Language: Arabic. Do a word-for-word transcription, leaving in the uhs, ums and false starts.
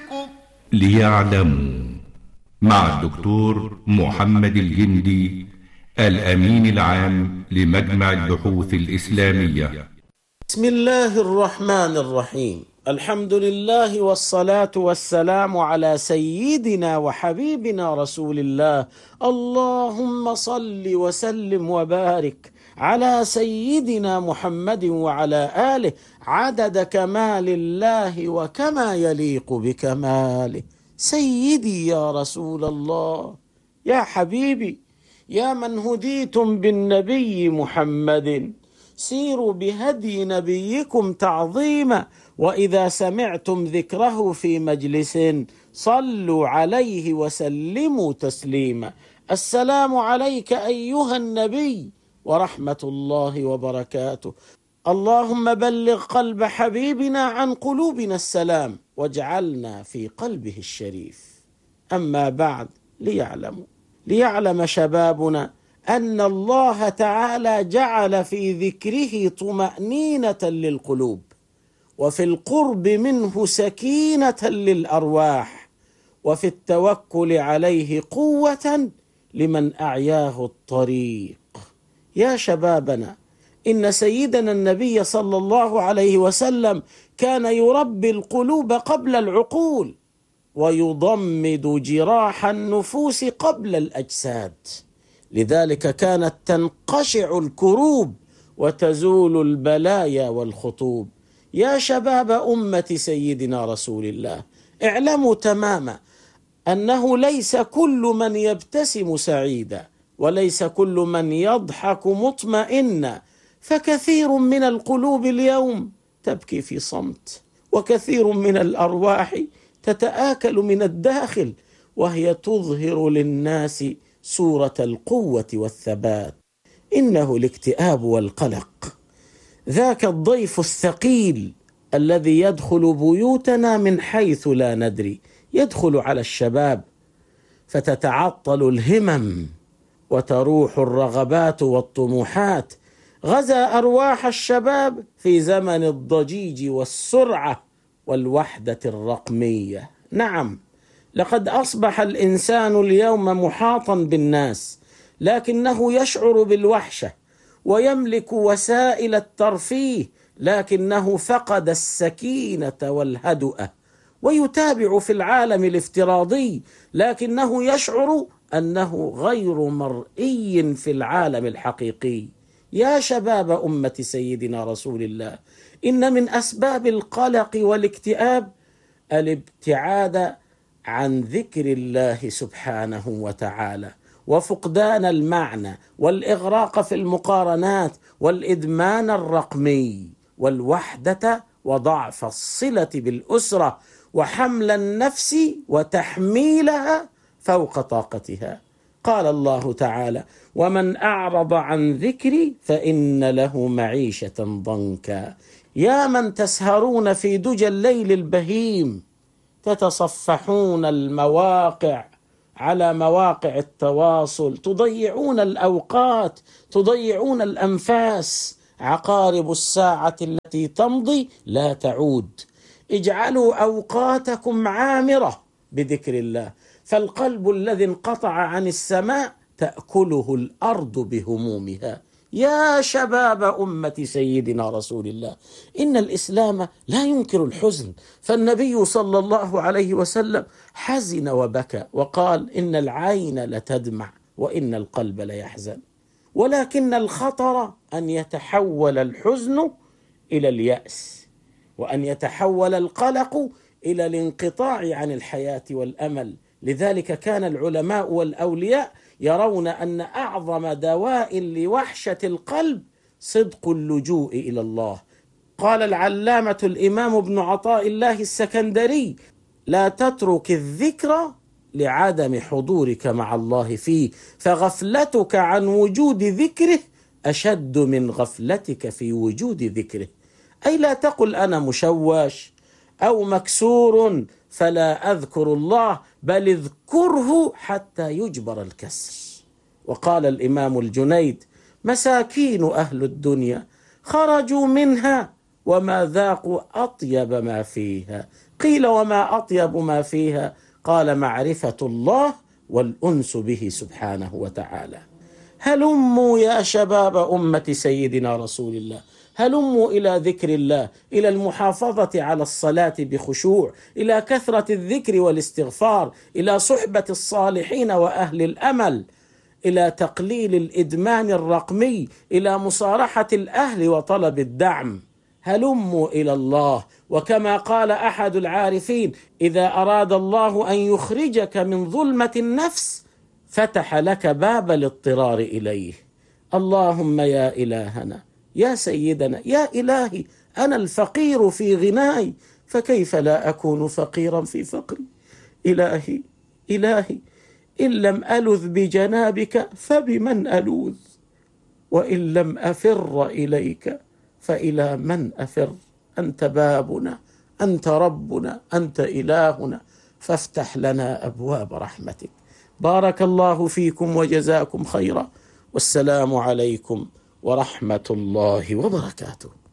الكفر ليعلموا مع الدكتور محمد الجندي الأمين العام لمجمع البحوث الإسلامية. بسم الله الرحمن الرحيم. الحمد لله والصلاة والسلام على سيدنا وحبيبنا رسول الله. اللهم صل وسلم وبارك على سيدنا محمد وعلى آله عدد كمال الله وكما يليق بكماله. سيدي يا رسول الله، يا حبيبي، يا من هديتم بالنبي محمد، سيروا بهدي نبيكم تعظيما، وإذا سمعتم ذكره في مجلس صلوا عليه وسلموا تسليما. السلام عليك أيها النبي ورحمة الله وبركاته. اللهم بلغ قلب حبيبنا عن قلوبنا السلام واجعلنا في قلبه الشريف. أما بعد، ليعلموا ليعلم شبابنا أن الله تعالى جعل في ذكره طمأنينة للقلوب، وفي القرب منه سكينة للأرواح، وفي التوكل عليه قوة لمن أعياه الطريق. يا شبابنا، إن سيدنا النبي صلى الله عليه وسلم كان يربي القلوب قبل العقول، ويضمد جراح النفوس قبل الأجساد، لذلك كانت تنقشع الكروب وتزول البلايا والخطوب. يا شباب أمة سيدنا رسول الله، اعلموا تماما أنه ليس كل من يبتسم سعيدا، وليس كل من يضحك مطمئنا، فكثير من القلوب اليوم تبكي في صمت، وكثير من الأرواح تتآكل من الداخل، وهي تظهر للناس صورة القوة والثبات. إنه الاكتئاب والقلق، ذاك الضيف الثقيل الذي يدخل بيوتنا من حيث لا ندري، يدخل على الشباب فتتعطل الهمم وتروح الرغبات والطموحات. غزا أرواح الشباب في زمن الضجيج والسرعة والوحدة الرقمية. نعم، لقد أصبح الإنسان اليوم محاطا بالناس، لكنه يشعر بالوحشة ويملك وسائل الترفيه، لكنه فقد السكينة والهدوء، ويتابع في العالم الافتراضي، لكنه يشعر أنه غير مرئي في العالم الحقيقي. يا شباب أمة سيدنا رسول الله، إن من أسباب القلق والاكتئاب الابتعاد عن ذكر الله سبحانه وتعالى، وفقدان المعنى، والإغراق في المقارنات، والإدمان الرقمي، والوحدة، وضعف الصلة بالأسرة، وحمل النفس وتحميلها فوق طاقتها. قال الله تعالى: ومن أعرض عن ذكري فإن له معيشة ضنكا. يا من تسهرون في دجى الليل البهيم، تتصفحون المواقع على مواقع التواصل، تضيعون الأوقات، تضيعون الأنفاس، عقارب الساعة التي تمضي لا تعود. اجعلوا أوقاتكم عامرة بذكر الله، فالقلب الذي انقطع عن السماء تأكله الأرض بهمومها. يا شباب أمة سيدنا رسول الله، إن الإسلام لا ينكر الحزن، فالنبي صلى الله عليه وسلم حزن وبكى وقال: إن العين لتدمع وإن القلب ليحزن. ولكن الخطر أن يتحول الحزن إلى اليأس، وأن يتحول القلق إلى الانقطاع عن الحياة والأمل. لذلك كان العلماء والأولياء يرون أن أعظم دواء لوحشة القلب صدق اللجوء إلى الله. قال العلامة الإمام ابن عطاء الله السكندري: لا تترك الذكر لعدم حضورك مع الله فيه، فغفلتك عن وجود ذكره أشد من غفلتك في وجود ذكره. أي لا تقل أنا مشوش أو مكسور فلا أذكر الله، بل اذكره حتى يجبر الكسر. وقال الإمام الجنيد: مساكين أهل الدنيا خرجوا منها وما ذاقوا أطيب ما فيها، قيل وما أطيب ما فيها؟ قال معرفة الله والأنس به سبحانه وتعالى. هلموا يا شباب أمة سيدنا رسول الله، هلموا إلى ذكر الله، إلى المحافظة على الصلاة بخشوع، إلى كثرة الذكر والاستغفار، إلى صحبة الصالحين وأهل الأمل، إلى تقليل الإدمان الرقمي، إلى مصارحة الأهل وطلب الدعم. هلموا إلى الله. وكما قال أحد العارفين: إذا أراد الله أن يخرجك من ظلمة النفس فتح لك باب الاضطرار إليه. اللهم يا إلهنا، يا سيدنا، يا إلهي، أنا الفقير في غناي، فكيف لا أكون فقيرا في فقري؟ إلهي إلهي، إن لم ألذ بجنابك فبمن ألوذ، وإن لم أفر إليك فإلى من أفر؟ أنت بابنا، أنت ربنا، أنت إلهنا، فافتح لنا أبواب رحمتك. بارك الله فيكم وجزاكم خيرا، والسلام عليكم ورحمة الله وبركاته.